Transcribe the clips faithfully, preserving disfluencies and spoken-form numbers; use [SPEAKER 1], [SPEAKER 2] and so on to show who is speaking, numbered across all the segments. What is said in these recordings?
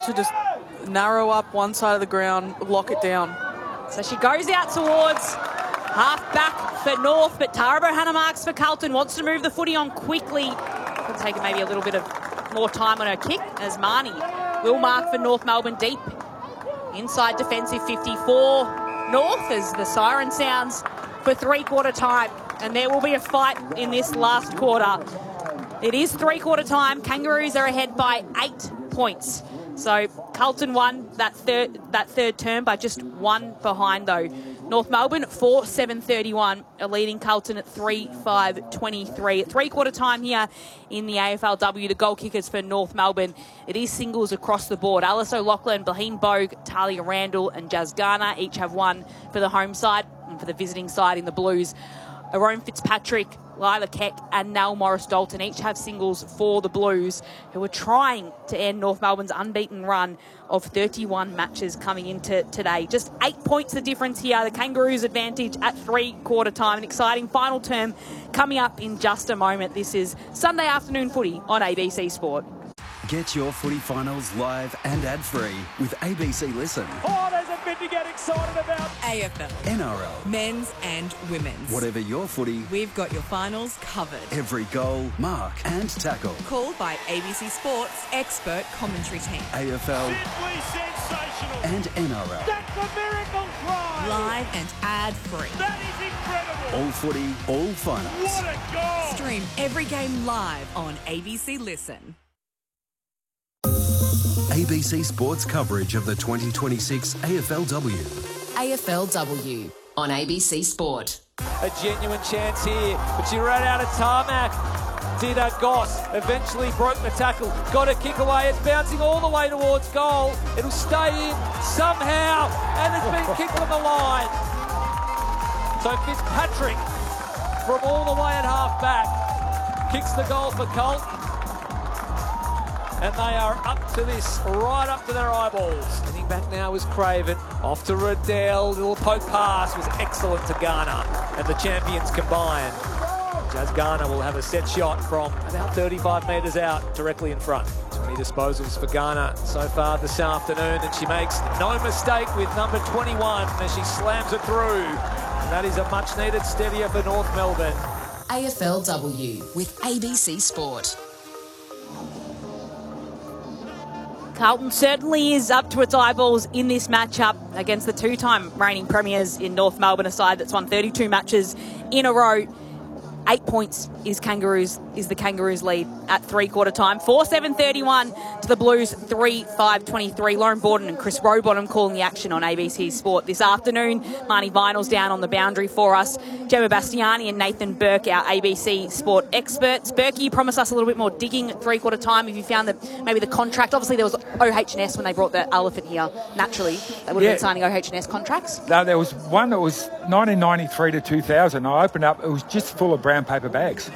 [SPEAKER 1] to just narrow up one side of the ground, lock it down.
[SPEAKER 2] So she goes out towards half back for North, but Tara Bohanna marks for Carlton, wants to move the footy on quickly. Could take maybe a little bit of more time on her kick, as Marnie will mark for North Melbourne deep. Inside defensive fifty-four North as the siren sounds for three-quarter time. And there will be a fight in this last quarter. It is three-quarter time. Kangaroos are ahead by eight points. So Carlton won that third that third term by just one behind, though. North Melbourne, four seven thirty-one, are leading Carlton at three five twenty-three. At three-quarter time here in the A F L W, the goal kickers for North Melbourne, it is singles across the board. Alice O'Loughlin, Blaheen Bogue, Talia Randall and Jazz Garner each have one for the home side, and for the visiting side in the Blues, Arone Fitzpatrick, Lila Keck and Nell Morris-Dalton each have singles for the Blues, who are trying to end North Melbourne's unbeaten run of thirty-one matches coming into today. Just eight points the difference here. The Kangaroos advantage at three-quarter time. An exciting final term coming up in just a moment. This is Sunday afternoon footy on A B C Sport.
[SPEAKER 3] Get your footy finals live and ad-free with A B C Listen.
[SPEAKER 4] Oh, there's a bit to get excited about.
[SPEAKER 5] A F L.
[SPEAKER 3] N R L.
[SPEAKER 5] Men's and women's.
[SPEAKER 3] Whatever your footy,
[SPEAKER 5] we've got your finals covered.
[SPEAKER 3] Every goal, mark and tackle.
[SPEAKER 5] Called by A B C Sports expert commentary team.
[SPEAKER 3] A F L.
[SPEAKER 4] Simply sensational.
[SPEAKER 3] And N R L.
[SPEAKER 4] That's a miracle try.
[SPEAKER 5] Live and ad-free.
[SPEAKER 4] That is incredible.
[SPEAKER 3] All footy, all finals.
[SPEAKER 4] What a goal.
[SPEAKER 5] Stream every game live on A B C Listen.
[SPEAKER 3] A B C Sports coverage of the twenty twenty-six A F L W.
[SPEAKER 6] A F L W on A B C Sport.
[SPEAKER 4] A genuine chance here, but she ran out of tarmac. Dida Goss eventually broke the tackle, got a kick away. It's bouncing all the way towards goal. It'll stay in somehow, and it's been kicked on the line. So Fitzpatrick, from all the way at half back, kicks the goal for Colt. And they are up to this, right up to their eyeballs. Heading back now is Craven. Off to Riddell. Little poke pass was excellent to Garner. And the champions combined. Jazz Garner will have a set shot from about thirty-five metres out, directly in front. twenty disposals for Garner so far this afternoon. And she makes no mistake with number twenty-one as she slams it through. And that is a much needed steadier for North Melbourne.
[SPEAKER 6] A F L W with A B C Sport.
[SPEAKER 2] Carlton certainly is up to its eyeballs in this matchup against the two-time reigning premiers in North Melbourne, a side that's won thirty-two matches in a row. Eight points is Kangaroos is the Kangaroos lead at three-quarter time. four seven thirty-one to the Blues, three five twenty-three. Lauren Borden and Chris Rowbottom calling the action on A B C Sport this afternoon. Marnie Vinyl's down on the boundary for us. Gemma Bastiani and Nathan Burke, our A B C Sport experts. Burke, you promised us a little bit more digging at three-quarter time. Have you found that maybe the contract, obviously there was O H and S when they brought the Elephant here, naturally. They would have
[SPEAKER 7] Yeah.
[SPEAKER 2] been signing O H and S contracts.
[SPEAKER 7] No, there was one that was nineteen ninety-three to two thousand. I opened up, it was just full of brown paper bags.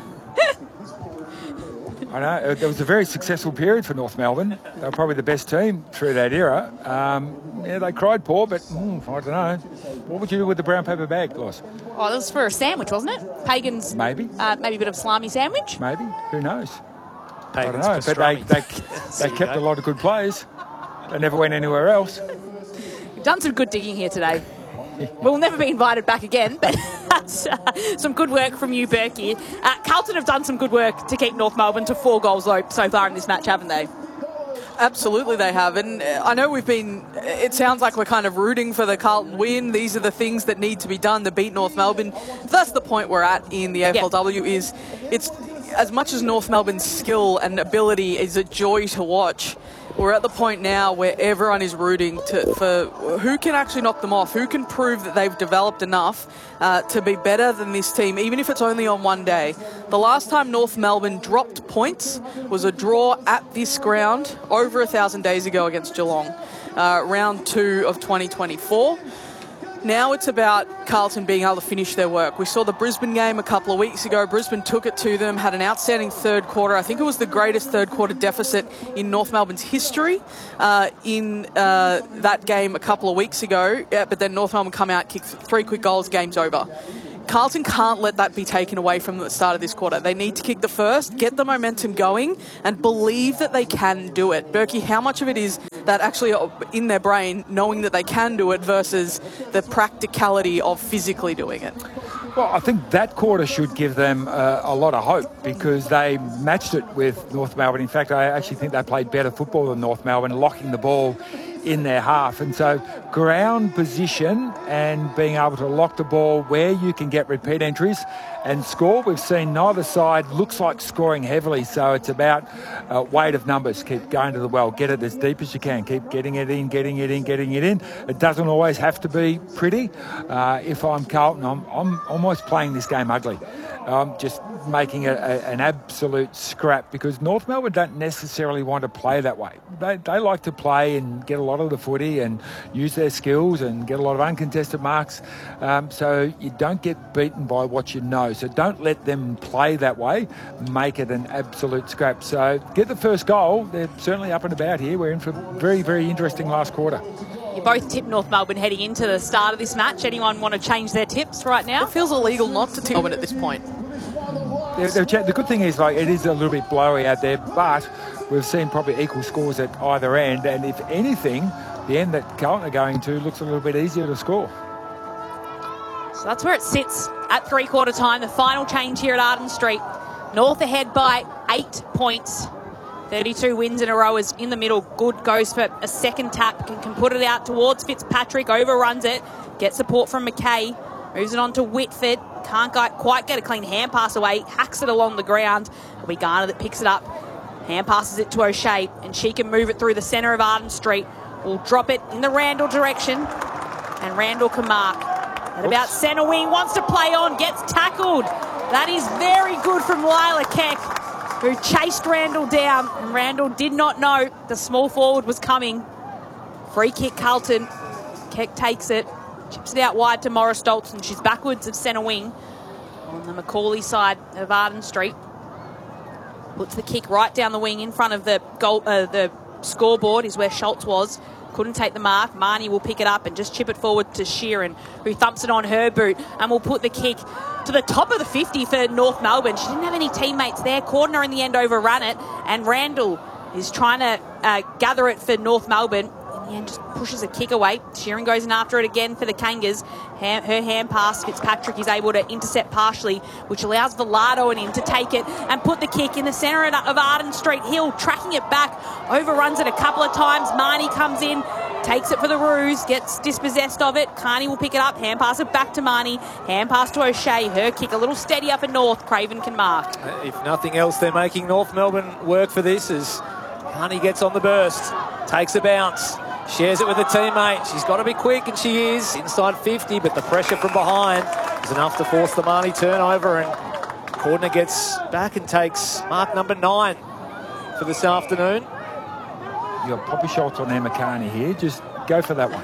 [SPEAKER 7] I know, it, it was a very successful period for North Melbourne. They were probably the best team through that era. Um, yeah, they cried poor, but mm, I don't know. What would you do with the brown paper bag, Loss?
[SPEAKER 2] Oh, that was for a sandwich, wasn't it? Pagan's.
[SPEAKER 7] Maybe.
[SPEAKER 2] Uh, maybe a bit of salami sandwich.
[SPEAKER 7] Maybe. Who knows?
[SPEAKER 4] Pagans
[SPEAKER 7] I don't know. But they, they, they kept a lot of good players. They never went anywhere else.
[SPEAKER 2] We've done some good digging here today. We'll never be invited back again, but that's uh, some good work from you, Berkey. Uh, Carlton have done some good work to keep North Melbourne to four goals though, so far in this match, haven't they?
[SPEAKER 1] Absolutely they have, and I know we've been, it sounds like we're kind of rooting for the Carlton win. These are the things that need to be done to beat North Melbourne. That's the point we're at in the A F L W, yep. is it's as much as North Melbourne's skill and ability is a joy to watch. We're at the point now where everyone is rooting to, for who can actually knock them off, who can prove that they've developed enough uh, to be better than this team, even if it's only on one day. The last time North Melbourne dropped points was a draw at this ground over a thousand days ago against Geelong, uh, round two of twenty twenty-four. Now it's about Carlton being able to finish their work. We saw the Brisbane game a couple of weeks ago. Brisbane took it to them, had an outstanding third quarter. I think it was the greatest third quarter deficit in North Melbourne's history uh, in uh, that game a couple of weeks ago. Yeah, but then North Melbourne come out, kick three quick goals, game's over. Carlton can't let that be taken away from the start of this quarter. They need to kick the first, get the momentum going, and believe that they can do it. Berkey, how much of it is that actually in their brain, knowing that they can do it versus the practicality of physically doing it?
[SPEAKER 7] Well, I think that quarter should give them uh, a lot of hope because they matched it with North Melbourne. In fact, I actually think they played better football than North Melbourne, locking the ball in their half. And so ground position and being able to lock the ball where you can get repeat entries and score. We've seen neither side looks like scoring heavily, so it's about uh, weight of numbers. Keep going to the well, get it as deep as you can, keep getting it in, getting it in, getting it in. It doesn't always have to be pretty. Uh, if I'm Carlton, I'm, I'm almost playing this game ugly. Um, just making it a, an absolute scrap because North Melbourne don't necessarily want to play that way. They, they like to play and get a lot of the footy and use their skills and get a lot of uncontested marks. Um, so you don't get beaten by what you know. So don't let them play that way. Make it an absolute scrap. So get the first goal. They're certainly up and about here. We're in for a very, very interesting last quarter.
[SPEAKER 2] You both tip North Melbourne heading into the start of this match. Anyone want to change their tips right now?
[SPEAKER 1] It feels illegal not to tip Melbourne at this point.
[SPEAKER 7] They're, they're, the good thing is, like, it is a little bit blowy out there, but we've seen probably equal scores at either end. And if anything, the end that Carlton are going to looks a little bit easier to score.
[SPEAKER 2] So that's where it sits at three-quarter time. The final change here at Arden Street. North ahead by eight points. thirty-two wins in a row is in the middle. Good goes for a second tap. Can, can put it out towards Fitzpatrick. Overruns it. Gets support from McKay. Moves it on to Whitford. Can't quite get a clean hand pass away. Hacks it along the ground. It'll be Garner that picks it up. Hand passes it to O'Shea. And she can move it through the centre of Arden Street. Will drop it in the Randall direction. And Randall can mark. At about centre wing. Wants to play on. Gets tackled. That is very good from Lila Keck, who chased Randall down. And Randall did not know the small forward was coming. Free kick Carlton. Keck takes it. Chips it out wide to Morris Dalton. She's backwards of centre wing on the Macaulay side of Arden Street. Puts the kick right down the wing in front of the goal, uh, the scoreboard is where Schultz was. Couldn't take the mark. Marnie will pick it up and just chip it forward to Sheeran, who thumps it on her boot and will put the kick to the top of the fifty for North Melbourne. She didn't have any teammates there. Cordner in the end overran it, and Randall is trying to uh, gather it for North Melbourne. In the end, just pushes a kick away. Sheeran goes in after it again for the Kangas. Ham, her hand pass, Fitzpatrick is able to intercept partially, which allows Velado and him to take it and put the kick in the centre of Arden Street. Hill tracking it back, overruns it a couple of times. Marnie comes in, takes it for the Roos, gets dispossessed of it. Carney will pick it up, hand pass it back to Marnie. Hand pass to O'Shea. Her kick a little steadier for North. Craven can mark.
[SPEAKER 4] If nothing else, they're making North Melbourne work for this as Carney gets on the burst, takes a bounce. Shares it with a teammate. She's got to be quick, and she is. Inside fifty, but the pressure from behind is enough to force the Marnie turnover, and Cordner gets back and takes mark number nine for this afternoon.
[SPEAKER 7] You've got Poppy Schultz on Emma Carney here. Just go for that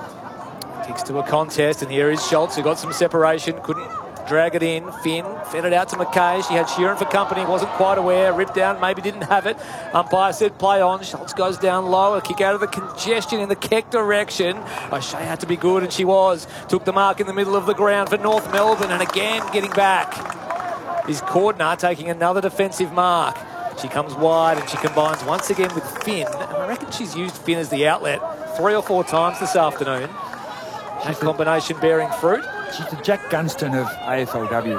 [SPEAKER 7] one.
[SPEAKER 4] Kicks to a contest, and here is Schultz, who got some separation. Couldn't drag it in. Finn fed it out to McKay. She had Sheeran for company, wasn't quite aware. Ripped down, maybe didn't have it. Umpire said play on. Schultz goes down low. A kick out of the congestion in the Keck direction. O'Shea had to be good, and she was. Took the mark in the middle of the ground for North Melbourne, and again getting back is Cordner, taking another defensive mark. She comes wide, and she combines once again with Finn. And I reckon she's used Finn as the outlet three or four times this afternoon. That combination bearing fruit.
[SPEAKER 7] She's the Jack Gunston of A F L W.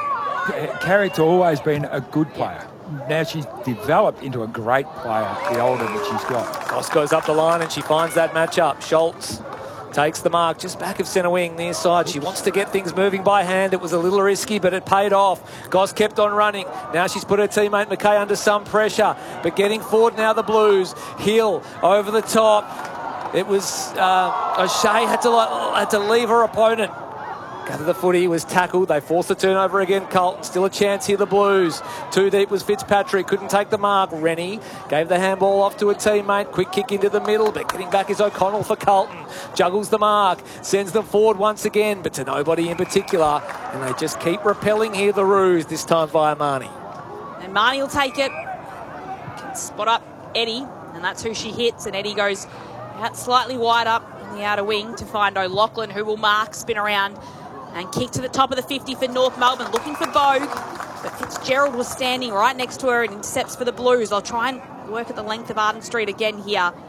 [SPEAKER 7] Carrick's always been a good player. Now she's developed into a great player, the older that she's got.
[SPEAKER 4] Goss goes up the line and she finds that matchup. Schultz takes the mark just back of centre wing, near side. She wants to get things moving by hand. It was a little risky, but it paid off. Goss kept on running. Now she's put her teammate McKay under some pressure, but getting forward now the Blues. Hill over the top. It was uh, O'Shea had to, had to leave her opponent. Gather the footy, was tackled. They forced the turnover again. Carlton still a chance here, the Blues. Too deep was Fitzpatrick, couldn't take the mark. Rennie gave the handball off to a teammate. Quick kick into the middle, but getting back is O'Connell for Carlton. Juggles the mark, sends them forward once again, but to nobody in particular. And they just keep repelling here, the Roos, this time via Marnie.
[SPEAKER 2] And Marnie will take it. Can spot up Eddie, and that's who she hits. And Eddie goes out slightly wide up in the outer wing to find O'Loughlin, who will mark, spin around. And kick to the top of the fifty for North Melbourne, looking for Bogue. But Fitzgerald was standing right next to her and intercepts for the Blues. I'll try and work at the length of Arden Street again here.